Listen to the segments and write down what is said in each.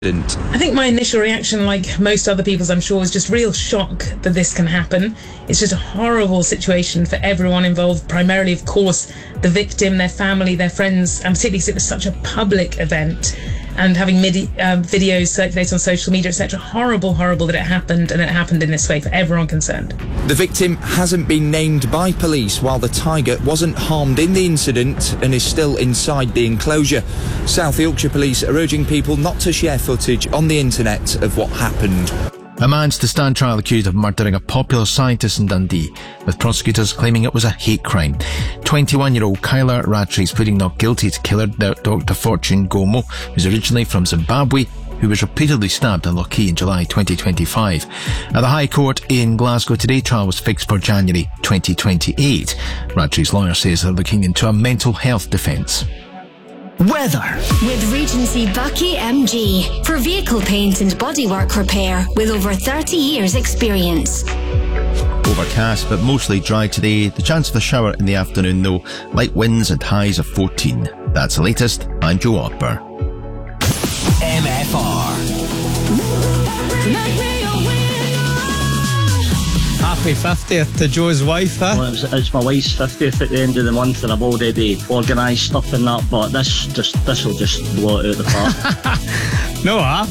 I think my initial reaction, like most other people's I'm sure, was just real shock that this can happen. It's just a horrible situation for everyone involved, primarily of course the victim, their family, their friends, and particularly because it was such a public event and having videos circulate on social media, etc. Horrible that it happened, and it happened in this way for everyone concerned. The victim hasn't been named by police, while the tiger wasn't harmed in the incident and is still inside the enclosure. South Yorkshire Police are urging people not to share footage on the internet of what happened. A man's to stand trial accused of murdering a popular scientist in Dundee, with prosecutors claiming it was a hate crime. 21-year-old Kyler Rattray is pleading not guilty to killer Dr. Fortune Gomo, who's originally from Zimbabwe, who was repeatedly stabbed in Lochee in July 2025. At the High Court in Glasgow today, trial was fixed for January 2028. Rattray's lawyer says they're looking into a mental health defence. Weather. With Regency Bucky MG for vehicle paint and bodywork repair with over 30 years experience. Overcast but mostly dry today. The chance of a shower in the afternoon though. Light winds and highs of 14. That's the latest. I'm Joe Otber. MFR. Happy 50th to Joe's wife, huh? Well, it's my wife's 50th at the end of the month, and I've already organised stuff and that, but this will just blow it out the park. No, huh?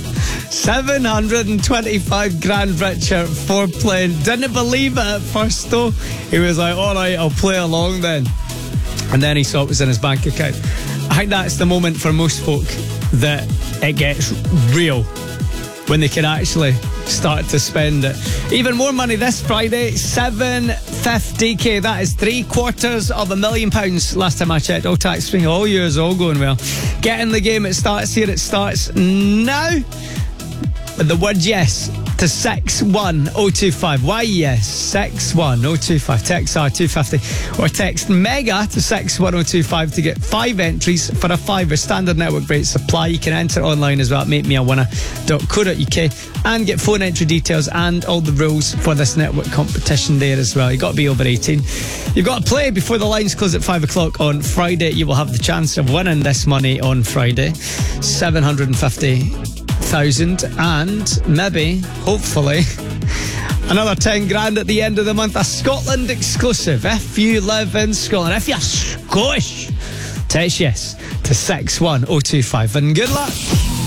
725 grand richer for playing. Didn't believe it at first, though. He was like, all right, I'll play along then. And then he saw it was in his bank account. I think that's the moment for most folk that it gets real, when they can actually start to spend it. Even more money this Friday, 750k. That is £750,000 last time I checked. All tax free, all yours, all going well. Get in the game. It starts here. It starts now. With the word yes to 61025. Why yes? 61025. Text R250 or text MEGA to 61025 to get 5 entries for a £5 standard network rate supply. You can enter online as well at makemeawinner.co.uk and get phone entry details and all the rules for this network competition there as well. You've got to be over 18. You've got to play before the lines close at 5 o'clock on Friday. You will have the chance of winning this money on Friday. 750,000 and maybe, hopefully, another 10 grand at the end of the month. A Scotland exclusive. If you live in Scotland, if you're Scottish, text yes to 61025 and good luck.